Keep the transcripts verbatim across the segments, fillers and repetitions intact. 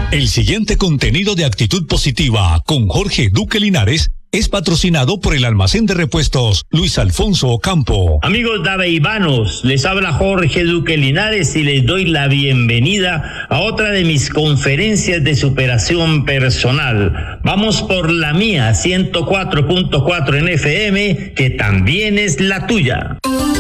El siguiente contenido de Actitud Positiva con Jorge Duque Linares es patrocinado por el almacén de repuestos Luis Alfonso Ocampo. Amigos daveivanos, les habla Jorge Duque Linares y les doy la bienvenida a otra de mis conferencias de superación personal. Vamos por la mía, ciento cuatro punto cuatro en F M, que también es la tuya.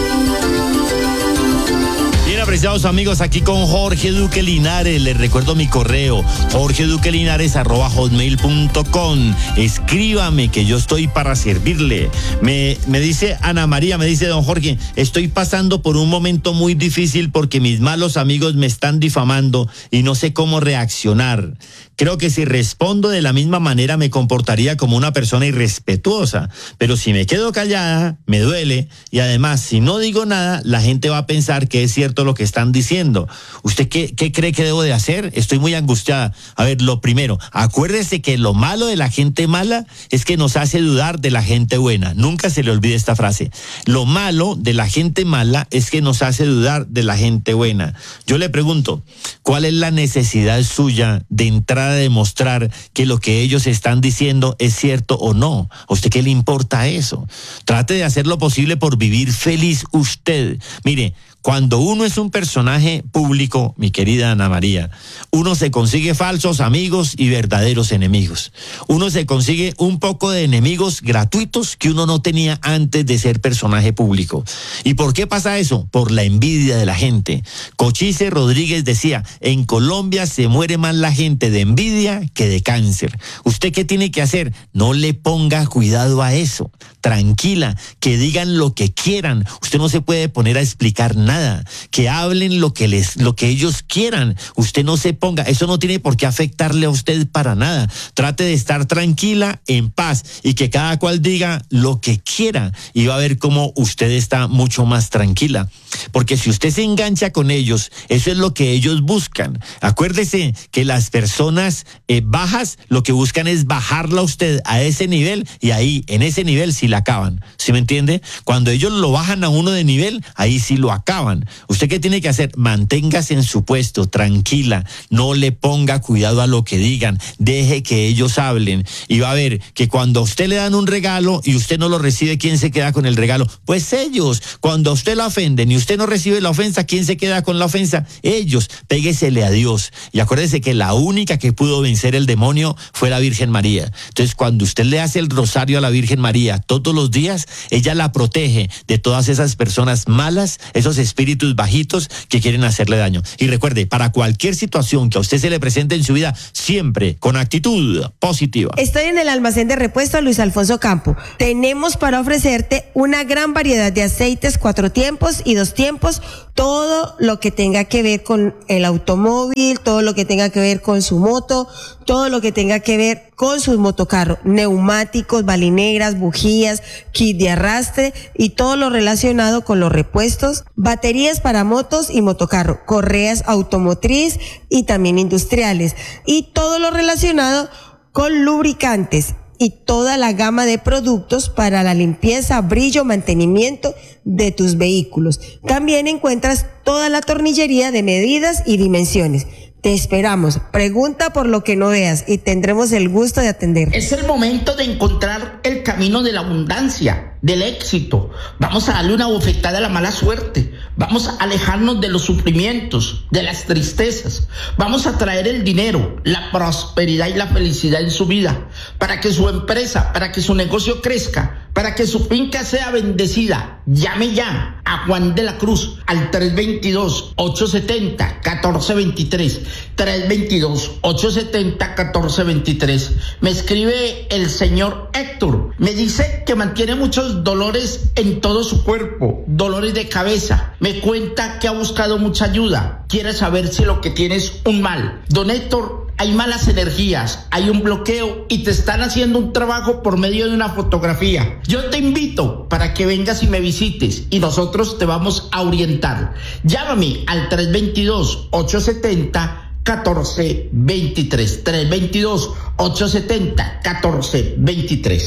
Bien, apreciados amigos, aquí con Jorge Duque Linares. Les recuerdo mi correo, jorge duque linares arroba hotmail punto com. Escríbame, que yo estoy para servirle. Me, me dice Ana María, me dice don Jorge, estoy pasando por un momento muy difícil porque mis malos amigos me están difamando y no sé cómo reaccionar. Creo que si respondo de la misma manera me comportaría como una persona irrespetuosa, pero si me quedo callada, me duele, y además, si no digo nada, la gente va a pensar que es cierto lo que están diciendo. ¿Usted qué, qué cree que debo de hacer? Estoy muy angustiada. A ver, lo primero, acuérdese que lo malo de la gente mala es que nos hace dudar de la gente buena. Nunca se le olvide esta frase. Lo malo de la gente mala es que nos hace dudar de la gente buena. Yo le pregunto, ¿cuál es la necesidad suya de entrar a demostrar que lo que ellos están diciendo es cierto o no? ¿A usted qué le importa eso? Trate de hacer lo posible por vivir feliz usted. Mire, cuando uno es un personaje público, mi querida Ana María, uno se consigue falsos amigos y verdaderos enemigos. Uno se consigue un poco de enemigos gratuitos que uno no tenía antes de ser personaje público. ¿Y por qué pasa eso? Por la envidia de la gente. Cochise Rodríguez decía, en Colombia se muere más la gente de envidia que de cáncer. ¿Usted qué tiene que hacer? No le ponga cuidado a eso. Tranquila, que digan lo que quieran. Usted no se puede poner a explicar nada. Nada, que hablen lo que les, lo que ellos quieran. Usted no se ponga, eso no tiene por qué afectarle a usted para nada. Trate de estar tranquila, en paz, y que cada cual diga lo que quiera, y va a ver cómo usted está mucho más tranquila. Porque si usted se engancha con ellos, eso es lo que ellos buscan. Acuérdese que las personas eh, bajas lo que buscan es bajarla a usted a ese nivel, y ahí, en ese nivel sí la acaban. ¿Sí me entiende? Cuando ellos lo bajan a uno de nivel, ahí sí lo acaban. ¿Usted qué tiene que hacer? Manténgase en su puesto, tranquila, no le ponga cuidado a lo que digan, deje que ellos hablen, y va a ver que cuando a usted le dan un regalo y usted no lo recibe, ¿quién se queda con el regalo? Pues ellos. Cuando a usted la ofenden y usted no recibe la ofensa, ¿quién se queda con la ofensa? Ellos. Péguesele a Dios, y acuérdese que la única que pudo vencer el demonio fue la Virgen María. Entonces, cuando usted le hace el rosario a la Virgen María todos los días, ella la protege de todas esas personas malas, esos espíritus bajitos que quieren hacerle daño. Y recuerde, para cualquier situación que a usted se le presente en su vida, siempre con actitud positiva. Estoy en el almacén de repuestos Luis Alfonso Ocampo. Tenemos para ofrecerte una gran variedad de aceites, cuatro tiempos y dos tiempos, todo lo que tenga que ver con el automóvil, todo lo que tenga que ver con su moto, todo lo que tenga que ver con su motocarro, neumáticos, balinegras, bujías, kit de arrastre y todo lo relacionado con los repuestos, baterías para motos y motocarro, correas automotriz y también industriales, y todo lo relacionado con lubricantes y toda la gama de productos para la limpieza, brillo, mantenimiento de tus vehículos. También encuentras toda la tornillería de medidas y dimensiones. Te esperamos. Pregunta por lo que no veas y tendremos el gusto de atender. Es el momento de encontrar el camino de la abundancia, del éxito. Vamos a darle una bofetada a la mala suerte. Vamos a alejarnos de los sufrimientos, de las tristezas. Vamos a traer el dinero, la prosperidad y la felicidad en su vida, para que su empresa, para que su negocio crezca, para que su finca sea bendecida. Llame ya a Juan de la Cruz al tres dos dos, ocho siete cero, uno cuatro dos tres, tres dos dos, ocho siete cero, uno cuatro dos tres. Me escribe el señor Héctor, me dice que mantiene muchos dolores en todo su cuerpo, dolores de cabeza, me cuenta que ha buscado mucha ayuda, quiere saber si lo que tiene es un mal. Don Héctor, hay malas energías, hay un bloqueo y te están haciendo un trabajo por medio de una fotografía. Yo te invito para que vengas y me visites y nosotros te vamos a orientar. Llámame al tres dos dos, ocho siete cero, uno cuatro dos tres, tres dos dos, ocho siete cero, uno cuatro dos tres.